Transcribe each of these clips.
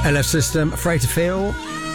LF System, Afraid to Feel.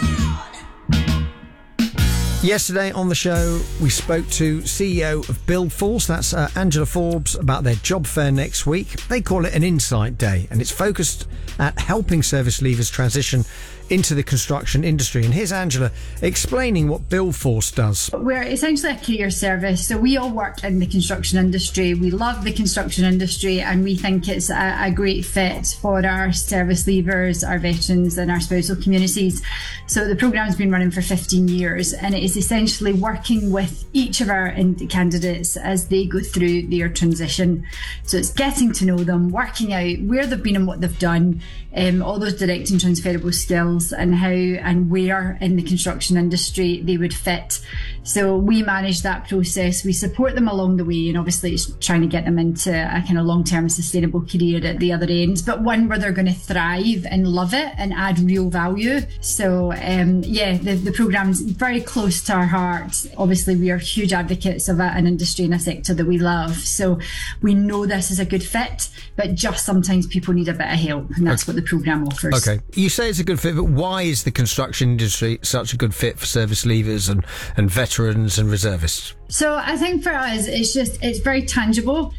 Yesterday on the show, we spoke to CEO of Buildforce, that's Angela Forbes, about their job fair next week. They call it an Insight Day, and it's focused at helping service leavers transition into the construction industry. And here's Angela explaining what Buildforce does. We're essentially a career service, so we all work in the construction industry. We love the construction industry, and we think it's a great fit for our service leavers, our veterans and our spousal communities. So the programme's been running for 15 years, and it is essentially working with each of our candidates as they go through their transition. So it's getting to know them, working out where they've been and what they've done, all those direct and transferable skills, and how and where in the construction industry they would fit. So we manage that process. We support them along the way, and obviously it's trying to get them into a kind of long-term sustainable career at the other end, but one where they're going to thrive and love it and add real value. So the programme's very close to our heart. Obviously we are huge advocates of an industry and a sector that we love, so we know this is a good fit, but just sometimes people need a bit of help, and that's what the programme offers. Okay, you say it's a good fit, but why is the construction industry such a good fit for service leavers and veterans and reservists? So I think for us, it's very tangible.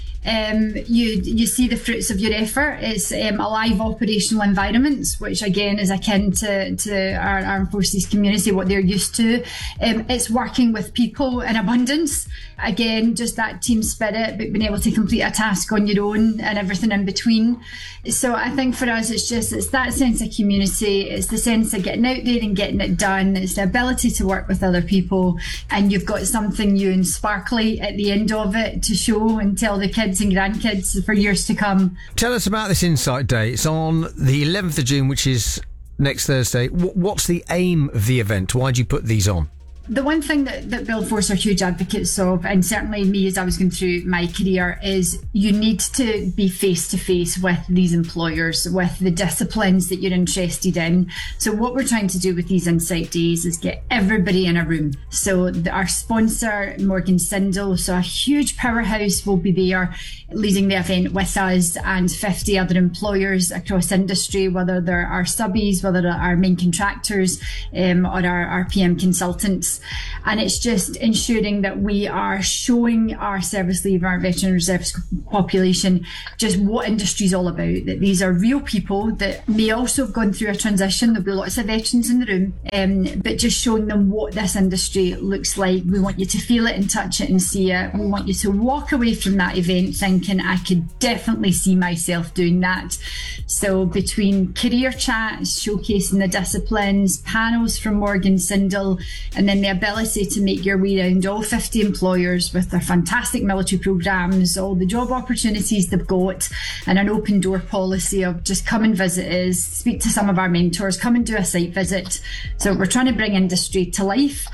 You see the fruits of your effort. It's alive operational environments, which again is akin to our armed forces community, what they're used to. It's working with people in abundance. Again, just that team spirit, but being able to complete a task on your own and everything in between. So I think for us, it's that sense of community. It's the sense of getting out there and getting it done. It's the ability to work with other people, and you've got something new and sparkly at the end of it to show and tell the kids and grandkids for years to come. Tell us about this Insight Day. It's on the 11th of June, which is next Thursday. What's the aim of the event? Why do you put these on? The one thing that Buildforce are huge advocates of, and certainly me as I was going through my career, is you need to be face to face with these employers, with the disciplines that you're interested in. So what we're trying to do with these Insight Days is get everybody in a room. So our sponsor, Morgan Sindall, so a huge powerhouse, will be there leading the event with us, and 50 other employers across industry, whether they're our subbies, whether they're our main contractors, or our PM consultants. And it's just ensuring that we are showing our service leaver, our veteran reservist population, just what industry is all about, that these are real people that may also have gone through a transition. There'll be lots of veterans in the room, but just showing them what this industry looks like. We want you to feel it and touch it and see it. We want you to walk away from that event thinking, I could definitely see myself doing that. So between career chats, showcasing the disciplines, panels from Morgan Sindall, and then the ability to make your way around all 50 employers with their fantastic military programmes, all the job opportunities they've got, and an open door policy of just come and visit us, speak to some of our mentors, come and do a site visit. So we're trying to bring industry to life,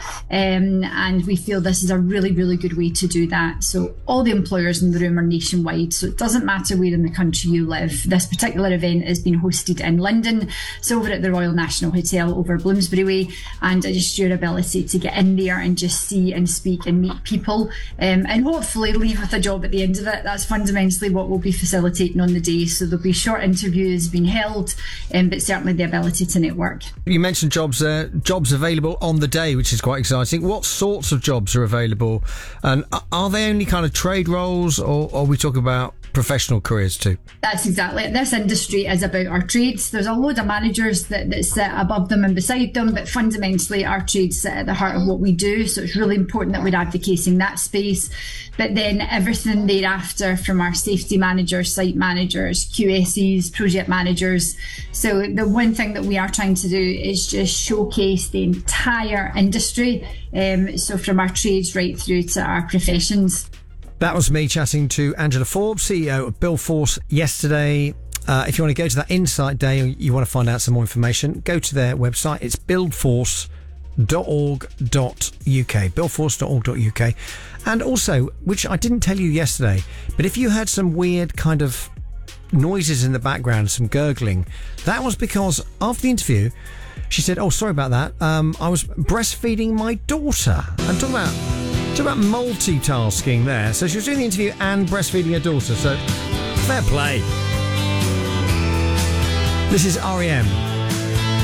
and we feel this is a really, really good way to do that. So all the employers in the room are nationwide, so it doesn't matter where in the country you live. This particular event is being hosted in London, so over at the Royal National Hotel over Bloomsbury Way, and just your ability to get in there and just see and speak and meet people, and hopefully leave with a job at the end of it. That's fundamentally what we'll be facilitating on the day. So there'll be short interviews being held, but certainly the ability to network. You mentioned jobs available on the day, which is quite exciting. What sorts of jobs are available, and are they only kind of trade roles, or are we talking about professional careers too? That's exactly it. This industry is about our trades. There's a load of managers that sit above them and beside them, but fundamentally our trades sit at the heart of what we do. So it's really important that we're advocating that space. But then everything thereafter, from our safety managers, site managers, QSEs, project managers. So the one thing that we are trying to do is just showcase the entire industry. So from our trades right through to our professions. That was me chatting to Angela Forbes, CEO of Buildforce, yesterday. If you want to go to that Insight Day, or you want to find out some more information, go to their website. It's buildforce.org.uk, buildforce.org.uk. And also, which I didn't tell you yesterday, but if you heard some weird kind of noises in the background, some gurgling, that was because after the interview, she said, oh, sorry about that, I was breastfeeding my daughter. I'm talking about multitasking there. So she was doing the interview and breastfeeding her daughter. So fair play. This is REM.